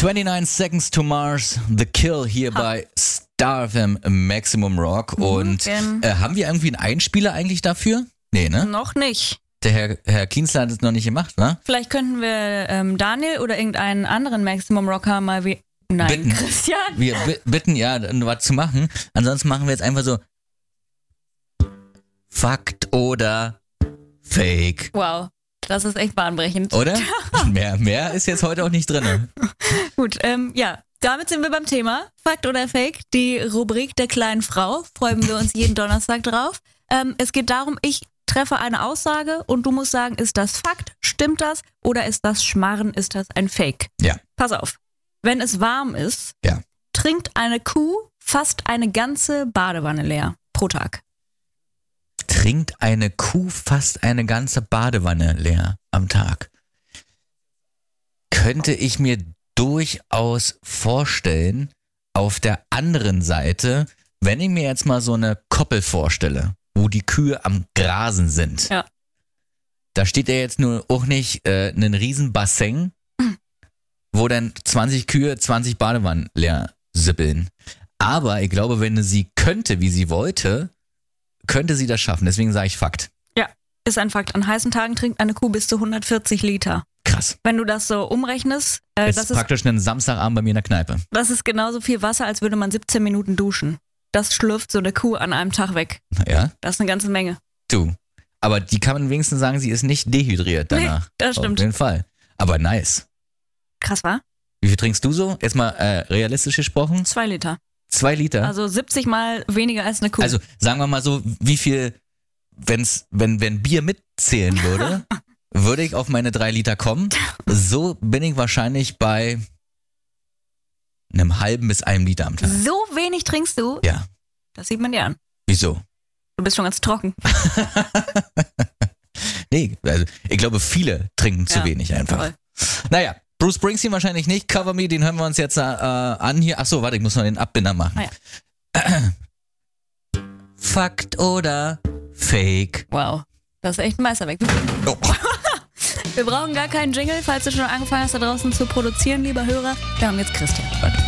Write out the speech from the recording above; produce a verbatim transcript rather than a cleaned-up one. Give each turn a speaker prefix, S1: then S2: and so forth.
S1: neunundzwanzig Seconds to Mars, The Kill hier ha. bei Star F M Maximum Rock. Und äh, haben wir irgendwie einen Einspieler eigentlich dafür? Nee, ne?
S2: Noch nicht.
S1: Der Herr, Herr Kienzler hat es noch nicht gemacht, ne?
S2: Vielleicht könnten wir ähm, Daniel oder irgendeinen anderen Maximum Rocker mal wie... Nein,
S1: bitten.
S2: Christian.
S1: Wir b- bitten, ja, was zu machen. Ansonsten machen wir jetzt einfach so Fakt oder Fake.
S2: Wow, das ist echt bahnbrechend.
S1: Oder? mehr, mehr ist jetzt heute auch nicht drin.
S2: Gut, ähm, ja, damit sind wir beim Thema Fakt oder Fake, die Rubrik der kleinen Frau. Freuen wir uns jeden Donnerstag drauf. Ähm, es geht darum, ich treffe eine Aussage und du musst sagen, ist das Fakt, stimmt das oder ist das Schmarren, ist das ein Fake?
S1: Ja.
S2: Pass auf. Wenn es warm ist,
S1: ja.
S2: trinkt eine Kuh fast eine ganze Badewanne leer pro Tag.
S1: Trinkt eine Kuh fast eine ganze Badewanne leer am Tag? Könnte ich mir durchaus vorstellen, auf der anderen Seite, wenn ich mir jetzt mal so eine Koppel vorstelle, wo die Kühe am Grasen sind.
S2: Ja.
S1: Da steht ja jetzt nur auch nicht äh, ein riesen Bassin, wo dann zwanzig Kühe, zwanzig Badewannen leer sippeln. Aber ich glaube, wenn sie könnte, wie sie wollte, könnte sie das schaffen. Deswegen sage ich Fakt.
S2: Ja, ist ein Fakt. An heißen Tagen trinkt eine Kuh bis zu hundertvierzig Liter.
S1: Krass.
S2: Wenn du das so umrechnest, äh,
S1: das
S2: das
S1: ist
S2: ist
S1: praktisch ein Samstagabend bei mir in der Kneipe.
S2: Das ist genauso viel Wasser, als würde man siebzehn Minuten duschen. Das schlürft so eine Kuh an einem Tag weg.
S1: Ja?
S2: Das ist eine ganze Menge.
S1: Du. Aber die kann man wenigstens sagen, sie ist nicht dehydriert danach.
S2: Nee, das stimmt.
S1: Auf jeden Fall. Aber nice.
S2: Krass, wa?
S1: Wie viel trinkst du so? Jetzt mal äh, realistisch gesprochen.
S2: Zwei Liter.
S1: Zwei Liter?
S2: Also siebzig Mal weniger als eine Kuh.
S1: Also sagen wir mal so, wie viel, wenn's, wenn, wenn Bier mitzählen würde, würde ich auf meine drei Liter kommen. So bin ich wahrscheinlich bei einem halben bis einem Liter am Tag.
S2: So wenig trinkst du?
S1: Ja.
S2: Das sieht man dir an.
S1: Wieso?
S2: Du bist schon ganz trocken.
S1: Nee, also ich glaube, viele trinken zu
S2: ja,
S1: wenig einfach.
S2: Voll.
S1: Naja, Bruce Springsteen wahrscheinlich nicht. Cover Me, den hören wir uns jetzt äh, an hier. Achso, warte, ich muss noch den Abbinder machen.
S2: Ah, ja.
S1: Fakt oder Fake?
S2: Wow, das ist echt ein Meisterwerk.
S1: Oh.
S2: Wir brauchen gar keinen Jingle, falls du schon angefangen hast, da draußen zu produzieren, lieber Hörer. Wir haben jetzt Christian.
S1: Warte.